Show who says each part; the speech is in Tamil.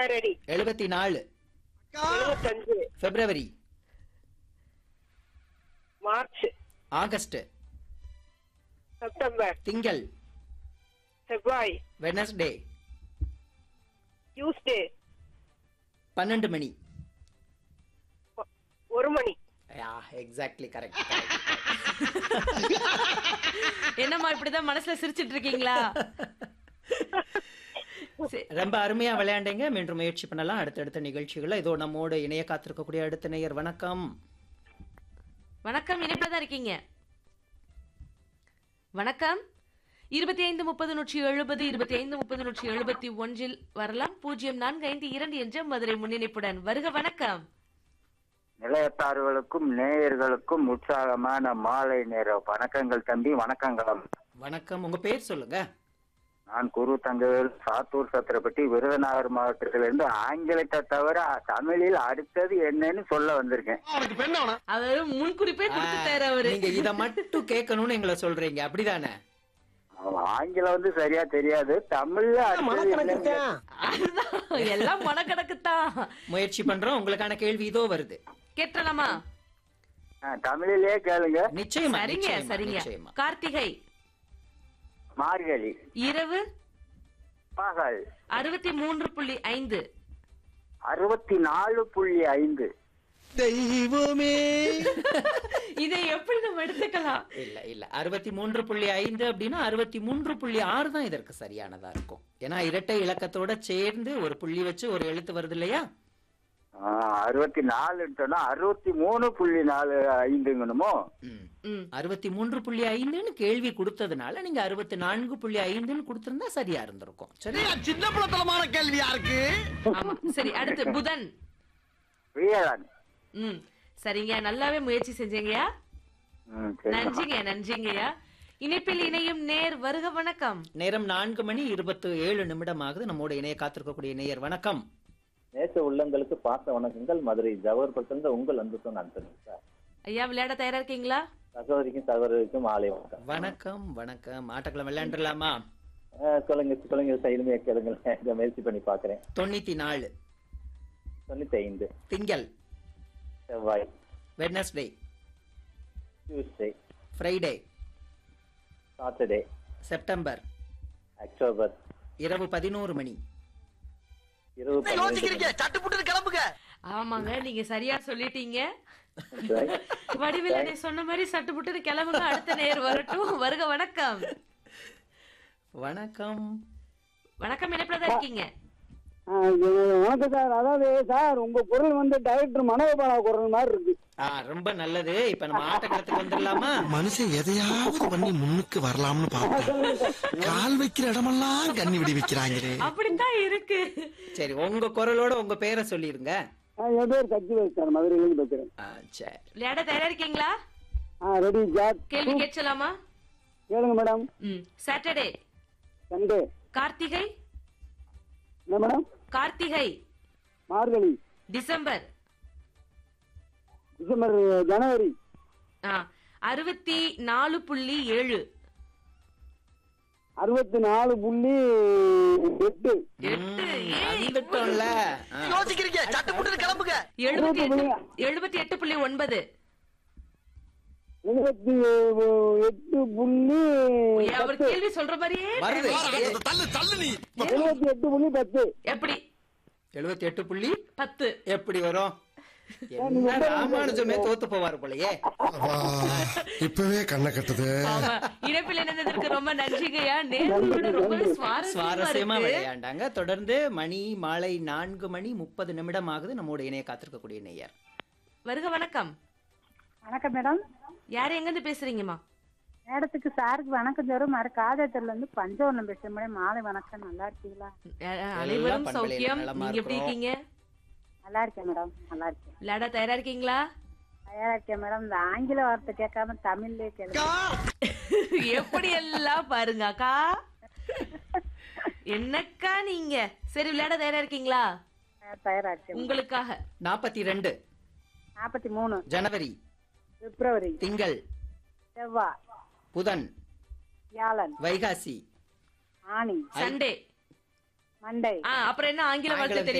Speaker 1: ரெடி.
Speaker 2: 74
Speaker 1: 75
Speaker 2: பிப்ரவரி
Speaker 1: மார்ச்
Speaker 2: ஆகஸ்ட்
Speaker 1: செப்டம்பர்
Speaker 2: திங்கள்
Speaker 1: செவ்வாய்
Speaker 2: வெனஸ்டே
Speaker 1: டியூஸ்டே
Speaker 2: 12 மணி
Speaker 1: 1 மணி.
Speaker 2: Exactly correct.
Speaker 3: என்னம்மா இப்படிதான் மனசுல சிரிச்சிட்டு இருக்கீங்களா?
Speaker 2: ரொம்ப அருமையா விளையாண்டீங்க. மீண்டும் முயற்சி பண்ணலாம் அடுத்தடுத்த நிகழ்ச்சிகளை. இதோ நம்மோடு இணைய காத்திருக்கக்கூடிய அடுத்த நேயர். வணக்கம்.
Speaker 3: வணக்கம், இணைப்பில தான் இருக்கீங்க. வணக்கம். 2530 2530 வரலாம். 0452 என்ற மதுரை முன்னிணைப்புடன் வருக. வணக்கம்.
Speaker 4: நிலையத்தார்களுக்கும் நேயர்களுக்கும் உற்சாகமான மாலை நேர வணக்கங்கள் தம்பி. வணக்கங்களும்.
Speaker 2: வணக்கம். உங்க பேர் சொல்லுங்க.
Speaker 4: நான் குரு தங்கவேல், சாத்தூர் சத்திரப்பட்டி, விருதுநகர் மாவட்டத்திலிருந்து ஆங்கிலத்தை தவிர தமிழில் அடுத்தது என்னன்னு சொல்ல வந்திருக்கேன்.
Speaker 3: அவரு முன்குறிப்பே கொடுத்துட்டாரு அவரு.
Speaker 2: நீங்க இத மட்டும் கேட்கணும்னு எங்களை சொல்றீங்க, அப்படிதானே?
Speaker 4: ஆங்கிலம் வந்து சரியா தெரியாது. தமிழ்ல அடுத்தது என்னன்னு
Speaker 3: அதுதான், எல்லாம் மனக்கணக்குத்தான்.
Speaker 2: முயற்சி பண்றோம். உங்களுக்கான கேள்வி இதோ வருது.
Speaker 3: கேட்டலாமா?
Speaker 4: தமிழிலே கேளுங்க.
Speaker 2: நிச்சயமா
Speaker 3: சரிங்க
Speaker 2: நிச்சயமா,
Speaker 3: சரிங்க.
Speaker 2: நிச்சயமா.
Speaker 3: கார்த்திகை
Speaker 4: மார்கழி
Speaker 3: இரவு
Speaker 4: பகல்
Speaker 3: 63.5
Speaker 4: 64.5.
Speaker 5: தெய்வமே,
Speaker 3: இதை எப்படி நம்ம எடுத்துக்கலாம்?
Speaker 2: இல்ல இல்ல 63.5 அப்படின்னா 63.6 தான் இதற்கு சரியானதா இருக்கும். ஏன்னா இரட்டை இலக்கத்தோட சேர்ந்து ஒரு புள்ளி வச்சு ஒரு எழுத்து வருது இல்லையா?
Speaker 4: 64 சொன்னா 63.45ங்கணுமோ?
Speaker 2: 63.5ன்னு கேள்வி கொடுத்ததுனால நீங்க 64.5ன்னு கொடுத்திருந்தா சரியா இருந்திருக்கும். சரி,
Speaker 5: சின்ன பிள்ளைத்தனமான கேள்வியா இருக்கு.
Speaker 3: ஆமா, சரி. அடுத்து புதன்.
Speaker 4: வீரன்.
Speaker 3: சரிங்க, நல்லாவே முயற்சி செஞ்சீங்கயா.
Speaker 4: சரி.
Speaker 3: நன்றிங்கய்யா. இணைப்பில் இணையும் நேர் வருக. வணக்கம்.
Speaker 2: நேரம் 4:27 ஆகுது. நம்மோட இணைய காத்திருக்கக்கூடிய நேயர். வணக்கம்.
Speaker 6: நேச உள்ளங்களுக்கு பாச வணக்கங்கள். மதுரை ஜவஹர் பக்கத்துல உங்கள் அன்பு சொன்ன அன்பன் சார்.
Speaker 3: ஐயா, விளையாட தயாரா இருக்கீங்களா?
Speaker 6: சகோதரிக்கும் சகோதரிக்கும் ஆலை வணக்கம்.
Speaker 2: வணக்கம் வணக்கம். ஆட்டக்குள்ள விளையாண்டுலாமா?
Speaker 6: சொல்லுங்க சைடுமையா கேளுங்க. இதை முயற்சி பண்ணி பாக்குறேன்.
Speaker 2: 94
Speaker 6: 95
Speaker 2: திங்கள்
Speaker 6: செவ்வாய்
Speaker 2: Wednesday
Speaker 6: Tuesday
Speaker 2: Friday
Speaker 6: Saturday
Speaker 2: September
Speaker 6: October
Speaker 2: இரவு 11 மணி
Speaker 6: இரவு 12
Speaker 5: சட்டுப்புட்டு கிளம்புங்க.
Speaker 3: ஆமாங்க, நீங்க சரியா சொல்லிட்டீங்க. வடிவேலு சொன்ன மாதிரி சட்டுப்புட்டு கிளம்புங்க. அடுத்த நேர் வரட்டும். வருக. வணக்கம்.
Speaker 2: வணக்கம்.
Speaker 3: வணக்கம், இணைப்புல தான் இருக்கீங்க.
Speaker 7: வணக்கம் சார். அதாவது சார், உங்க குரல் வந்து டைரக்டர் மனோபாலா குரல் மாதிரி இருக்கு.
Speaker 2: ரொம்ப நல்லது. இப்ப நம்ம ஆட்டக்களத்துக்கு வந்துடலாமா?
Speaker 5: மனுஷன் எதையாவது பண்ணி முன்னுக்கு வரலாம்னு பாப்பேன். கால் வைக்கிற இடமெல்லாம் கண்ணி விடி வைக்கிறாங்களே.
Speaker 3: அப்படித்தான் இருக்கு.
Speaker 2: சரி, உங்க குரலோட உங்க பேரை சொல்லிருங்க.
Speaker 7: என் பேர் சக்திவேல் சார், மதுரையிலிருந்து பேசுறேன்.
Speaker 2: சரி,
Speaker 3: விளையாட தயாரா இருக்கீங்களா?
Speaker 7: Ready jack.
Speaker 3: கேள்வி கேட்கலாமா?
Speaker 7: கேளுங்க மேடம்.
Speaker 3: சாட்டர்டே
Speaker 7: சண்டே
Speaker 3: கார்த்திகை
Speaker 7: என்ன madam?
Speaker 3: Karthigai
Speaker 7: Margazhi
Speaker 3: December
Speaker 7: December ஜனவரி
Speaker 3: 64.7
Speaker 7: 64.8
Speaker 2: வந்துட்டோம்ல.
Speaker 5: யோசிக்கிறீங்க, சட்டுப்புட்டு கிளம்புங்க.
Speaker 3: 78.9 அவர் கேள்வி சொல்ற மாதிரியே
Speaker 2: வருது.
Speaker 5: தள்ளு தள்ளு நீ.
Speaker 7: 78.10
Speaker 3: எப்படி
Speaker 2: 78.10
Speaker 3: 10
Speaker 2: எப்படி வரும்? என்ன ராமானுஜமே தோத்து போவாரு போலயே.
Speaker 5: இப்பவே கண்ணை கட்டுது.
Speaker 3: இணைப்பில் இணைந்ததற்கு ரொம்ப நன்றிங்கய்யா. நேரோட ரொம்ப
Speaker 2: சுவாரஸ்யமா விளையாண்டாங்க. தொடர்ந்து மாலை 4:30 ஆகுது. நம்மோட இணைய காத்திருக்கக்கூடிய நேயர்.
Speaker 3: வருக. வணக்கம்.
Speaker 8: வணக்கம் மேடம்.
Speaker 3: யாரு எங்க இருந்து பேசுறீங்கம்மா?
Speaker 8: மேடத்துக்கு சாருக்கு வணக்கம் தரும். காதத்துல இருந்து பஞ்சவர்ணம் பேசுறேன் மேடம். மாலை வணக்கம். நல்லா இருக்கீங்களா?
Speaker 3: அனைவரும் சௌக்கியம். நீங்க எப்படி இருக்கீங்க?
Speaker 8: நல்லா இருக்கேன் மேடம். நல்லா இருக்கேன்.
Speaker 3: விளையாட தயாரா இருக்கீங்களா?
Speaker 8: தயாரா இருக்கேன் மேடம். இந்த ஆங்கில வார்த்தை கேட்காம தமிழ்லயே கேளுங்க.
Speaker 3: எப்படி எல்லாம் பாருங்க அக்கா. என்னக்கா நீங்க? சரி, விளையாட தயாரா இருக்கீங்களா?
Speaker 8: தயாரா இருக்கேன்.
Speaker 3: உங்களுக்காக
Speaker 2: 42
Speaker 8: 43
Speaker 2: ஜனவரி
Speaker 8: பிப்ரவரி
Speaker 2: திங்கள்
Speaker 8: செவ்வாய்
Speaker 2: புதன்
Speaker 8: வியாழன்
Speaker 2: வைகாசி
Speaker 8: ஆனி
Speaker 3: சண்டே
Speaker 8: மண்டே.
Speaker 3: அப்புறம் என்ன ஆங்கில வார்த்தை தெரியும்?